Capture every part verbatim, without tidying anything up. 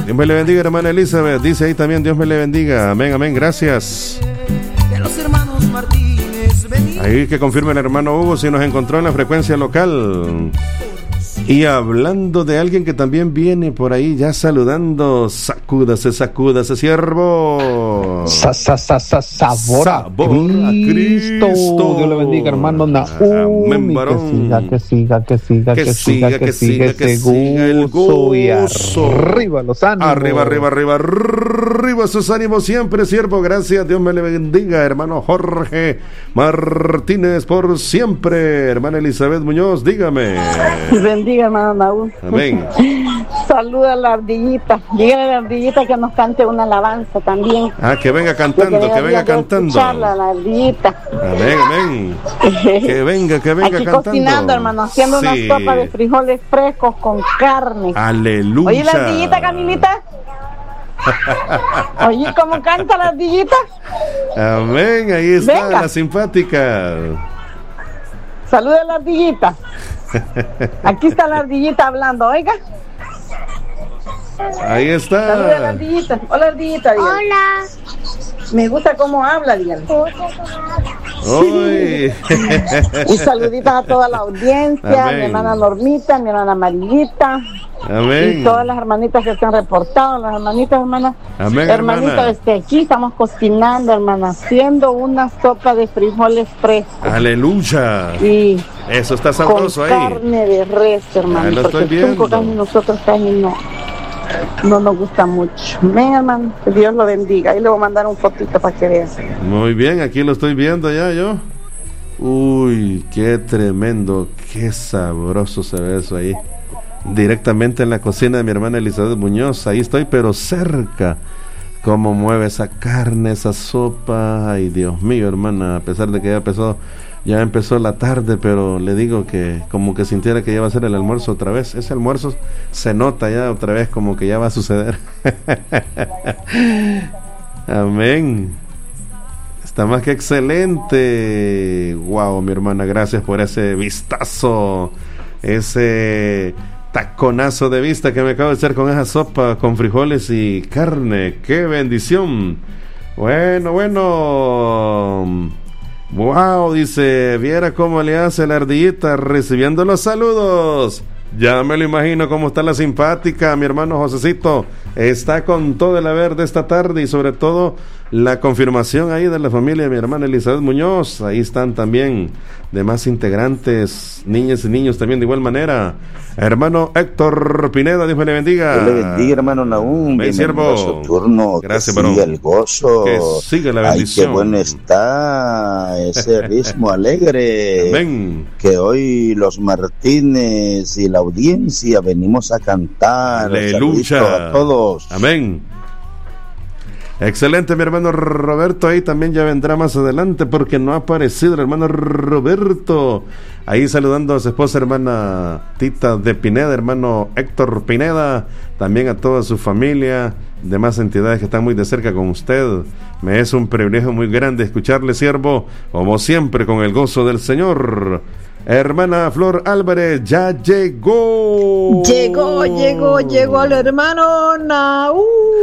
Dios me le bendiga, hermana Elizabeth. Dice ahí también, Dios me le bendiga. Amén, amén, gracias. Ahí que confirme el hermano Hugo si nos encontró en la frecuencia local. Y hablando de alguien que también viene por ahí ya saludando, sacúdase, sacúdase, siervo. Sa, sa, sa, sa, sabor, sabor a Cristo. Cristo. Dios le bendiga, hermano Nahum. Amén, varón. Que siga, que siga, que siga, que, que siga, que siga, que siga el gozo. Y arriba los ánimos. Arriba, arriba, arriba, arriba sus ánimos siempre, siervo. Gracias, Dios me le bendiga, hermano Jorge Martínez, por siempre. Hermana Elizabeth Muñoz, dígame. Bendiga, hermano Nahum. Amén. Saluda a la ardillita. Dígale a la ardillita que nos cante una alabanza también. Ah, que venga cantando, que, que venga cantando. Escucharla, la ardillita. Amén, amén. Que venga, que venga aquí cantando. Cocinando, hermano, haciendo sí. una sopa de frijoles frescos con carne. Aleluya. Oye, la ardillita, Camilita. Oye, ¿cómo canta la ardillita? Amén, ahí está, venga. La simpática. Saluda a la ardillita. Aquí está la ardillita hablando, oiga. Ahí está. Saluda a la ardillita. Hola, ardillita. Dígale. Hola. Me gusta cómo habla, dígale. Sí. Y saluditas a toda la audiencia. Amén. Mi hermana Normita, mi hermana Amarillita. Amén. Y todas las hermanitas que se han reportado, las hermanitas, hermanas. Amén, hermanita, hermana. Desde aquí estamos cocinando, hermana, haciendo una sopa de frijoles frescos. Aleluya. Y eso está sabroso con ahí. Carne de res, hermano. Ahí lo porque estoy viendo. Carne nosotros casi no, no nos gusta mucho. Ven, hermano, que Dios lo bendiga. Ahí le voy a mandar un fotito para que vean. Muy bien, aquí lo estoy viendo ya yo. Uy, qué tremendo, qué sabroso se ve eso ahí. Directamente en la cocina de mi hermana Elizabeth Muñoz. Ahí estoy, pero cerca. Cómo mueve esa carne, esa sopa. Ay, Dios mío, hermana. A pesar de que ya empezó, ya empezó la tarde, pero le digo que como que sintiera que ya va a ser el almuerzo otra vez. Ese almuerzo se nota ya otra vez como que ya va a suceder. Amén. Está más que excelente. Wow, mi hermana, gracias por ese vistazo. Ese taconazo de vista que me acabo de hacer con esa sopa con frijoles y carne. ¡Qué bendición! Bueno, bueno. Wow, dice, viera cómo le hace la ardillita recibiendo los saludos. Ya me lo imagino cómo está la simpática, mi hermano Josecito. Está con todo el haber de esta tarde y sobre todo la confirmación ahí de la familia de mi hermana Elizabeth Muñoz. Ahí están también demás integrantes, niñas y niños también de igual manera. Hermano Héctor Pineda, Dios me le bendiga. Dios le bendiga, hermano Nahum. Ven, siervo. Turno. Gracias, que varón. siga el gozo. Que siga la bendición. Ay, qué bueno está ese ritmo alegre. Amén. Que hoy los Martínez y la audiencia venimos a cantar. Aleluya. A todos. Amén. Excelente, mi hermano Roberto. Ahí también ya vendrá más adelante porque no ha aparecido el hermano Roberto. Ahí saludando a su esposa, hermana Tita de Pineda, hermano Héctor Pineda, también a toda su familia, demás entidades que están muy de cerca con usted. Me es un privilegio muy grande escucharle, siervo, como siempre, con el gozo del Señor. Hermana Flor Álvarez ya llegó. Llegó, llegó, llegó el hermano Nahum.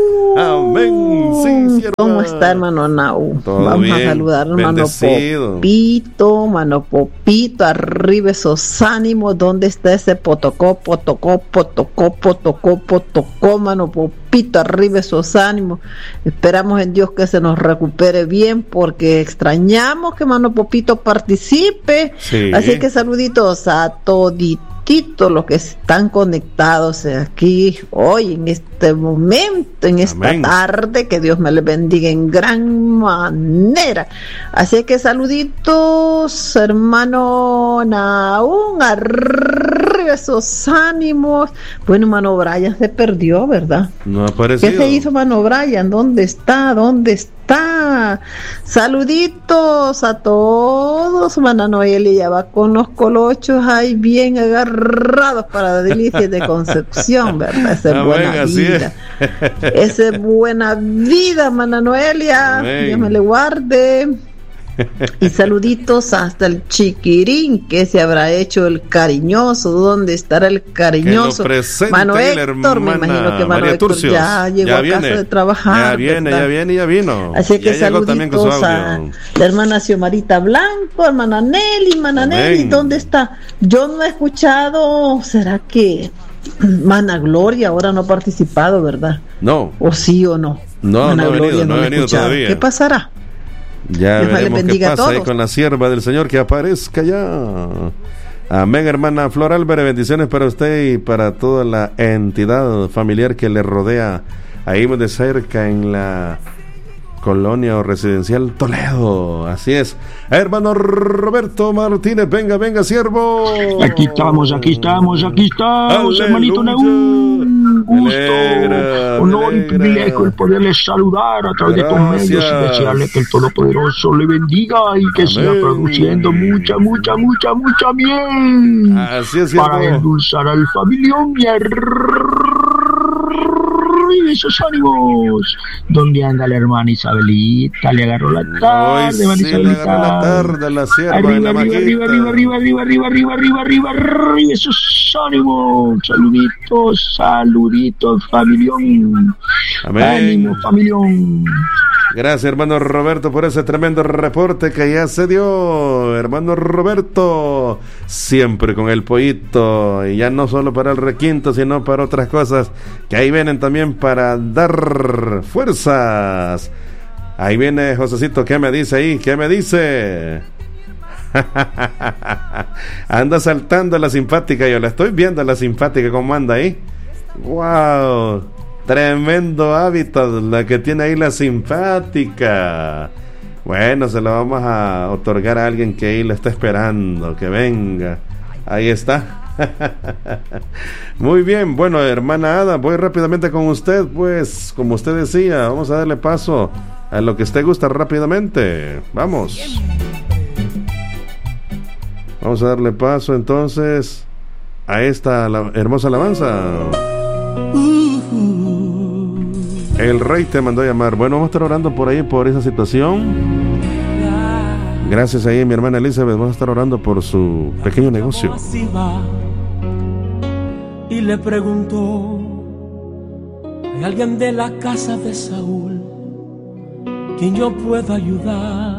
Amén. Sí, sierva. ¿Cómo está, hermano Nahum? Todo Vamos bien. a saludar, hermano Bendecido. Popito, hermano Popito, arriba esos ánimos. ¿Dónde está ese potocó, potocó, potocó, potocó, potocó, mano Popito, arriba esos ánimos? Esperamos en Dios que se nos recupere bien porque extrañamos que mano Popito participe. Sí. Así que saluditos a todititos los que están conectados aquí hoy, en este momento, en esta Amén. tarde, que Dios me les bendiga en gran manera. Así que saluditos, hermano Nahum, arriba esos ánimos. Bueno, hermano Brian se perdió, ¿verdad? No ha aparecido. ¿Qué se hizo, hermano Brian? ¿Dónde está? ¿Dónde está? Saluditos a todos. Hermana Noelia ya va con los colochos ahí bien agarrados para la delicia de Concepción, ¿verdad? Esa es Amén, buena así vida. es. Esa es buena vida, hermana Noelia. Amén. Dios me le guarde. Y saluditos hasta el chiquirín que se habrá hecho el cariñoso. ¿Dónde estará el cariñoso? Mano Héctor, me imagino que Mano Héctor ya llegó ya a viene, casa de trabajar. Ya viene, ¿verdad? ya viene, ya vino. Así que ya saluditos a la hermana Xiomarita Blanco, hermana Nelly, hermana Nelly, ¿dónde está? Yo no he escuchado, ¿será que Mana Gloria ahora no ha participado, verdad? No. ¿O sí o no? No, Mana no ha Gloria venido, no, no ha venido escuchado. todavía. ¿Qué pasará? Ya Dios veremos qué pasa ahí con la sierva del Señor, que aparezca ya. Amén, hermana Flor Álvarez, bendiciones para usted y para toda la entidad familiar que le rodea ahí de cerca en la colonia o residencial Toledo. Así es. Hermano Roberto Martínez, venga, venga, siervo. Aquí estamos, aquí estamos, aquí estamos, ¡aleluya! Hermanito Nahum, gusto, alegra, honor y privilegio el poderle saludar a través gracias. De tus medios y desearle que el Todopoderoso le bendiga y que amén. Siga produciendo mucha, mucha, mucha, mucha miel. Así es, para cierto. Endulzar al familión y esos ánimos. ¿Dónde anda la hermana Isabelita? Le agarró la tarde, hermana sí, Isabelita. Le agarró la tarde, la sierva arriba, arriba, arriba, arriba, arriba, arriba, arriba, arriba, arriba, arriba, arriba, esos ánimos. Saluditos, saluditos, familión. Amén. Ánimo, familión. Gracias, hermano Roberto, por ese tremendo reporte que ya se dio. Hermano Roberto, siempre con el pollito, y ya no solo para el requinto, sino para otras cosas que ahí vienen también para dar fuerzas. Ahí viene Josecito, ¿qué me dice ahí? ¿Qué me dice? Anda saltando la simpática, yo la estoy viendo la simpática, ¿cómo anda ahí? ¡Wow! Tremendo hábito la que tiene ahí la simpática. Bueno, se la vamos a otorgar a alguien que ahí la está esperando, que venga. Ahí está. Muy bien, bueno, hermana Ada, voy rápidamente con usted, pues, como usted decía, vamos a darle paso a lo que usted gusta rápidamente. Vamos. Vamos a darle paso entonces a esta la, hermosa alabanza. El Rey te mandó a llamar. Bueno, vamos a estar orando por ahí, por esa situación. Gracias ahí, mi hermana Elizabeth. Vamos a estar orando por su pequeño negocio. Y le preguntó: ¿hay alguien de la casa de Saúl quien yo pueda ayudar?